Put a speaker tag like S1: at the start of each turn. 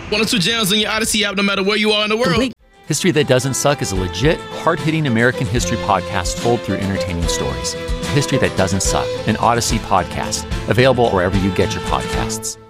S1: One or two gems in your Odyssey app, no matter where you are in the world.
S2: History That Doesn't Suck is a legit, hard-hitting American history podcast told through entertaining stories. History That Doesn't Suck, an Odyssey podcast, available wherever you get your podcasts.